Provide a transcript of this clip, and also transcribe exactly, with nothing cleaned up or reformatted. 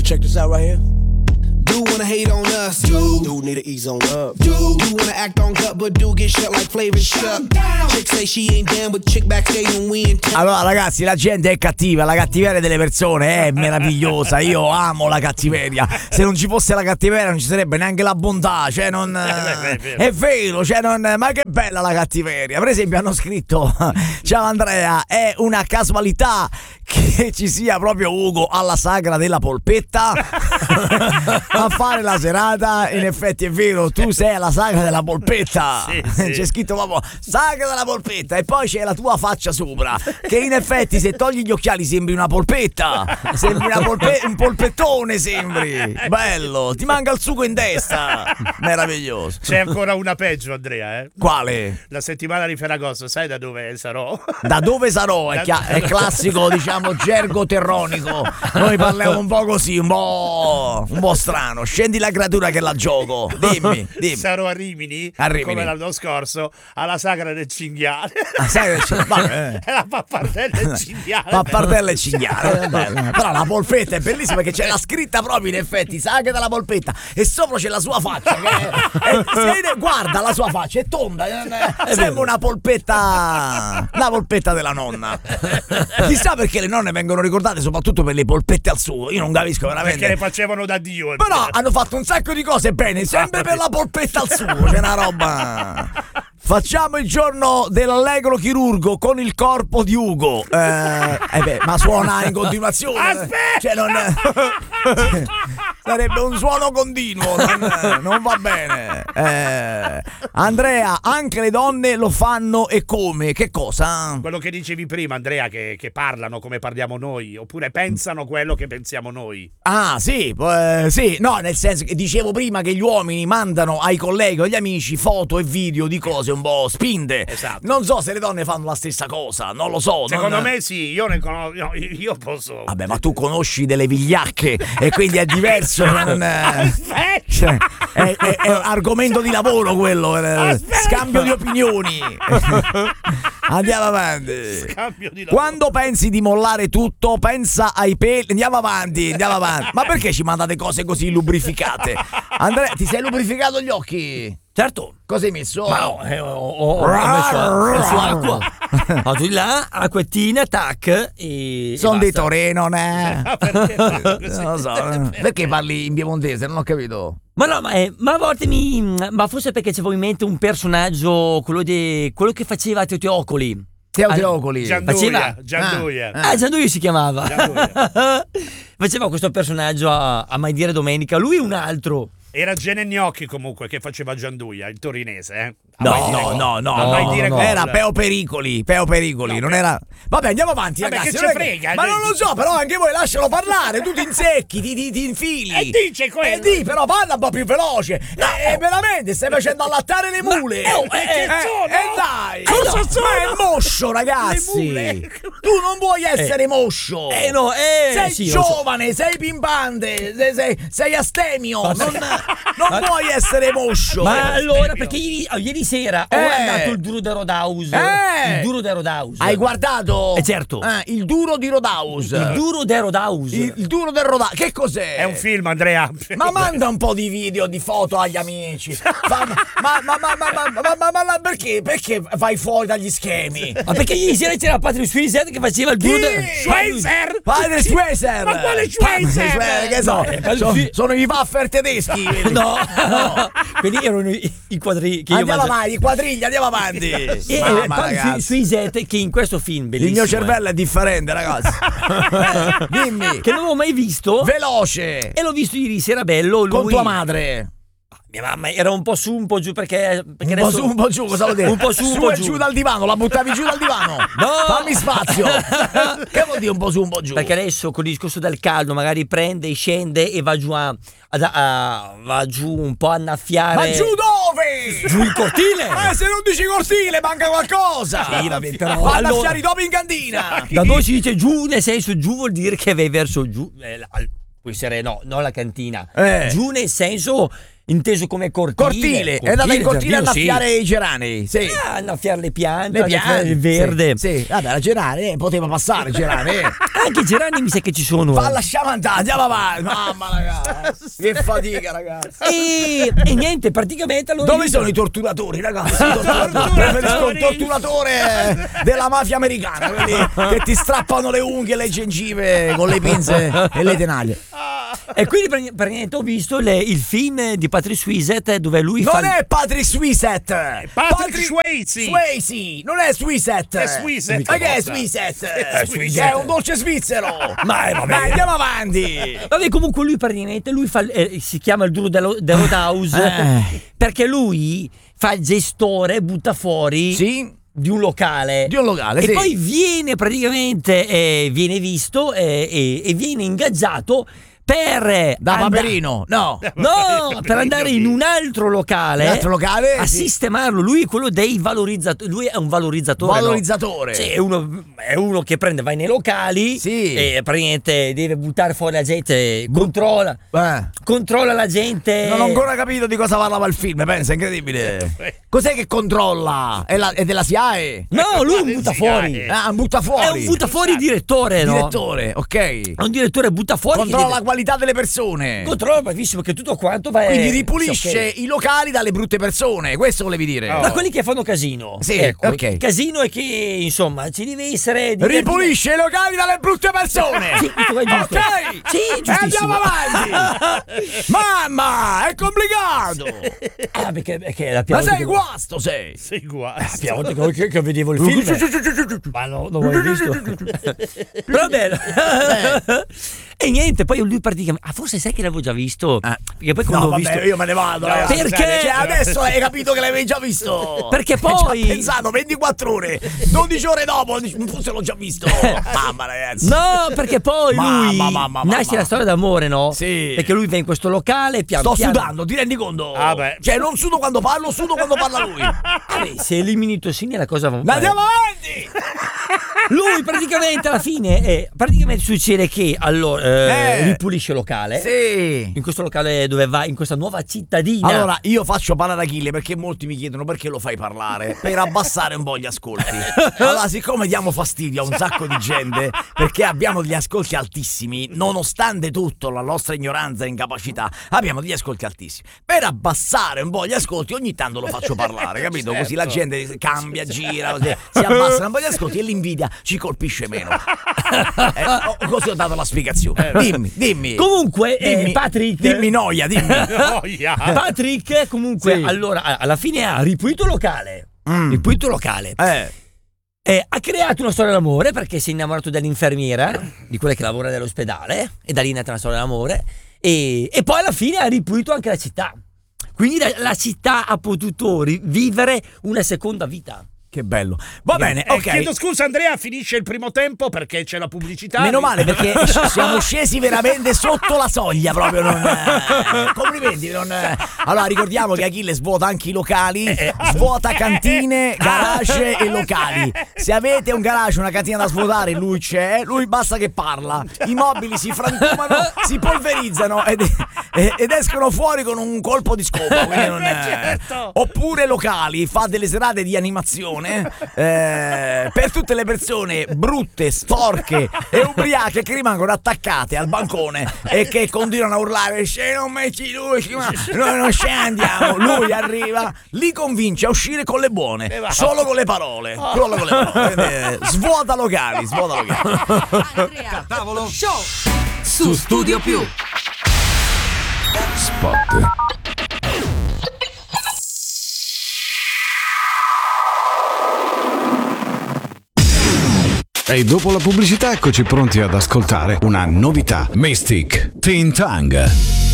Check this out right here. Do wanna hate on us, do do need to ease on up, do do wanna act on gut, but do get shut like Flavor Shut. Chick say she ain't down, but chick backstage when we in town. Allora ragazzi, la gente è cattiva, la cattiveria delle persone è meravigliosa, io amo la cattiveria. Se non ci fosse la cattiveria non ci sarebbe neanche la bontà, cioè non è vero, cioè non, ma che bella la cattiveria. Per esempio hanno scritto: ciao Andrea, è una casualità che ci sia proprio Ugo alla sagra della polpetta a fare la serata. In effetti è vero, tu sei alla sagra della polpetta, sì, sì. C'è scritto proprio sagra della polpetta e poi c'è la tua faccia sopra, che in effetti se togli gli occhiali sembri una polpetta, sembri una polpe- un polpettone, sembri bello, ti manca il sugo in testa, meraviglioso. C'è ancora una peggio, Andrea, eh? Quale? La settimana di Ferragosto, sai da dove sarò? Da dove sarò? È, chia- è classico, diciamo, gergo terronico. Noi parliamo un po' così, un po' un po' strano. Scendi la creatura che la gioco. Dimmi, dimmi. Sarò a Rimini, a Rimini, come l'anno scorso, alla sagra del cinghiale. La sagra del cinghiale? È la pappardella del cinghiale. Pappardella e cinghiale. Però la polpetta è bellissima perché c'è la scritta proprio, in effetti, sagra della polpetta. E sopra c'è la sua faccia. Che è, è, se, guarda la sua faccia, è tonda. È, sembra una polpetta. La polpetta della nonna. Chissà perché le nonne vengono ricordate soprattutto per le polpette al sugo. Io non capisco veramente. Perché le facevano da Dio. Però hanno fatto un sacco di cose bene, sempre per la polpetta al sugo. C'è una roba. Facciamo il giorno dell'allegro chirurgo con il corpo di Ugo. Eh, eh beh, ma suona in continuazione. Aspetta! Cioè non sarebbe un suono continuo, non, non va bene. Eh, Andrea, anche le donne lo fanno e come? Che cosa? Quello che dicevi prima, Andrea, che, che parlano come parliamo noi, oppure pensano quello che pensiamo noi. Ah, sì, eh, sì, no, nel senso che dicevo prima che gli uomini mandano ai colleghi o agli amici foto e video di cose un po' spinte. Esatto. Non so se le donne fanno la stessa cosa, non lo so. Secondo non... me sì, io ne conosco, no, io posso. Vabbè, ma tu conosci delle vigliacche e quindi è diverso. Non è... Cioè, è, è, è argomento di lavoro quello, scambio di opinioni. Andiamo avanti. Scambio di lavoro. Quando pensi di mollare tutto, pensa ai peli. Andiamo avanti, andiamo avanti. Ma perché ci mandate cose così lubrificate? Andrea, ti sei lubrificato gli occhi? Certo. Cosa hai messo? Ma no, eh, ho, ho, ho messo, ho messo acqua. Ho di là, acquettina, tac e sono e dei Torino, ne? Perché? Non lo so. Perché parli in piemontese? Non ho capito. Ma no, ma, eh, ma a volte mi. Ma forse perché c'avevo in mente un personaggio, quello di quello che faceva Teotiocoli. Teotiocoli. Gianduia. Gianduia. Ah, Gianduia si chiamava. Gianduia. Faceva questo personaggio a, a Mai Dire Domenica. Lui un altro. Era Gene Gnocchi comunque che faceva Gianduia, il torinese, eh? No, no, no, no, mai no, dire no. gol. Era Peo Pericoli, Peo Pericoli, No, non Pe- era. Vabbè, andiamo avanti, Vabbè, ragazzi. che non ci è frega, Ma dai. non lo so, però anche voi lascialo parlare, tu ti insecchi, ti, ti, ti infili. E dice quello. E di, però parla un po' più veloce. E veramente stai facendo allattare le mule. Ma- oh, E eh, che eh, sono? no. E dai. Cosa Ma sono? è moscio, ragazzi. Le mule. Tu non vuoi essere moscio. Eh no, eh Sei sì, lo so. giovane, sei pimpante, sei, sei, sei astemio, Ma- non, non vuoi essere moscio. Ma Eh, allora, perché ieri, oh, ieri sera ho Eh. guardato il duro di Rodaus. Eh. Il duro di Rodaus. Hai guardato? Eh, certo. Eh, il duro di Rodaus. Il duro di Rodaus. Il, il duro del Rodaus. Che cos'è? È un film, Andrea. Ma manda un po' di video, di foto agli amici. Fa- ma, ma, ma, ma, ma, ma, ma, ma, ma, ma perché? Perché vai fuori dagli schemi? Ma perché ieri sera c'era Patrick Swayze che faceva il duro di Schweizer? Padre Schweizer. Ma quale Schweizer? Padre- Che so, Eh, so- sì. sono i waffer tedeschi. vedi? No, quelli erano i, i quadri che io Andiamo mangiavo. avanti, quadriglia, andiamo avanti. E Mamma, eh, Patrick ragazzi. Swayze che in questo film Il bellissimo mio cervello è differente, ragazzi. Eh, Dimmi. eh, che non avevo mai visto Veloce. e l'ho visto ieri sera bello lui, Con tua madre. mia mamma era un po' su un po' giù perché, perché Un po' adesso su, un po' giù, cosa vuol dire? un po' su, un su po' e giù. giù dal divano, la buttavi giù dal divano. No! Fammi spazio. Che vuol dire un po' su, un po' giù? Perché adesso con il discorso del caldo magari prende, scende e va giù a, ad- a- va giù un po' a annaffiare. Ma giù dove? Giù il cortile. Eh, se non dici cortile manca qualcosa. Sì, vabbè, però Va a allora- annaffiare i topi in cantina. Da noi si dice giù, nel senso giù vuol dire che vai verso giù. Eh, la- può essere no, non la cantina. Eh. Giù nel senso inteso come cortile. Cortile, è andata in cortile a giardino, annaffiare i geranei. Sì. sì. Ah, annaffiare le piante, Le annaffiare piante, il verde. Sì, sì. Vabbè, la gerane eh, poteva passare, gerane. eh. Anche i gerani mi sa che ci sono. Fa eh. lasciamo andare, andiamo avanti. Mamma ragazzi, che fatica ragazzi. E, e niente, praticamente allora. Dove sono i torturatori, ragazzi? I torturatori. Preferisco il torturatore della mafia americana, quelli che ti strappano le unghie e le gengive con le pinze e le tenaglie. E quindi per- praticamente ho visto le- il film di Patrick Swayze dove lui Non fa. è Patrick Swayze, Patrick Swayze. Swayze, non è Swayze. È Swayze. Ma che è Swayze? È Swayze. È un dolce svizzero. Ma eh, vabbè. Dai, andiamo avanti. Vabbè, comunque lui praticamente lui fa, eh, si chiama il duro dello, dello House Eh. perché lui fa il gestore, butta fuori Sì, di un locale. di un locale, E sì. poi viene praticamente eh, viene visto eh, e, e viene ingaggiato per Da and- Paperino, no. No, per andare in un altro locale, Un altro locale, a sì. sistemarlo. Lui è quello dei valorizzatori. Lui è un valorizzatore. no? Valorizzatore. Sì, è uno, è uno che prende, vai nei locali Sì. e praticamente deve buttare fuori la gente, controlla, Eh. controlla la gente. Non ho ancora capito di cosa parlava il film, pensa, incredibile. Cos'è che controlla? È, la- è della S I A E? No, lui Quale butta S I A E? fuori. Ah, butta fuori. È un butta fuori direttore, no? Direttore, ok. È un direttore butta fuori. che Controlla deve- la qualità delle persone. Controlla bravissimo che tutto quanto va. Quindi eh, ripulisce sì, ok. i locali dalle brutte persone, questo volevi dire? Oh. Da quelli che fanno casino. Sì, ecco, ok. Casino è che insomma ci deve essere. Ripulisce i locali dalle brutte persone. Sì, tutto è giusto. Ok. Sì, E giustissimo. andiamo avanti. Mamma, è complicato. Ah, perché, perché è la Ma prima volta sei che- guasto, sei. Sei guasto. la prima volta che, che- che vedevo il film. Ma no, non l'ho visto. Però bello. E niente, poi lui praticamente. Ah, forse sai che l'avevo già visto. Eh. Perché poi No, quando ho vabbè, visto. io me ne vado, No, ragazzi. perché? Cioè, adesso hai capito che l'avevi già visto. Perché Ci ho poi- pensato ventiquattro ore, dodici ore dopo, dici, forse l'ho già visto. Mamma, ragazzi. No, perché poi Mamma, lui mamma, mamma. nasce la storia d'amore, no? Sì. Perché lui va in questo locale, piano Sto piano. sudando, ti rendi conto? Ah, beh. Cioè, non sudo quando parlo, sudo quando parla lui. Vabbè, se elimini i tossini la cosa va. Ma andiamo avanti! Lui praticamente alla fine eh, praticamente succede che allora eh, Eh. ripulisce il locale. Sì. In questo locale dove va, in questa nuova cittadina. Allora, io faccio parlare Achille perché molti mi chiedono perché lo fai parlare. Per abbassare un po' gli ascolti. Allora, siccome diamo fastidio a un sacco di gente, perché abbiamo degli ascolti altissimi, nonostante tutto la nostra ignoranza e incapacità, abbiamo degli ascolti altissimi. Per abbassare un po' gli ascolti, ogni tanto lo faccio parlare, capito? Così la gente cambia, gira, così, si abbassano un po' gli ascolti e l'invidia ci colpisce meno. Eh, oh, così ho dato la spiegazione. Dimmi, dimmi. Comunque eh, Dimmi, Patrick dimmi noia, dimmi. Noia. Patrick comunque Sì. allora a- alla fine ha ripulito il locale. Mm. Ripulito il locale. Eh. Eh, ha creato una storia d'amore perché si è innamorato dell'infermiera, di quella che lavora nell'ospedale, e da lì è nata una storia d'amore. E, e poi alla fine ha ripulito anche la città. Quindi la, la città ha potuto ri- vivere una seconda vita. Che bello. Va bene, Eh, ok. Chiedo scusa Andrea, finisce il primo tempo perché c'è la pubblicità. Meno male perché siamo scesi veramente sotto la soglia proprio. Non, eh, complimenti. Non, eh. Allora ricordiamo che Achille svuota anche i locali, svuota cantine, garage e locali. Se avete un garage, una cantina da svuotare, lui c'è, lui basta che parla. I mobili si frantumano, si polverizzano ed, ed escono fuori con un colpo di scopa. Quindi non, eh. Certo. Oppure locali, fa delle serate di animazione. Eh, per tutte le persone brutte, sporche e ubriache che rimangono attaccate al bancone e che continuano a urlare se non metti luci ma noi non ce ne andiamo. Lui arriva, li convince a uscire con le buone, solo con le parole, solo con le parole. Eh, svuota locali, svuota locali. Andrea Tavolo Show su Studio Più. Spot. E dopo la pubblicità eccoci pronti ad ascoltare una novità. Mystic Teen Tang.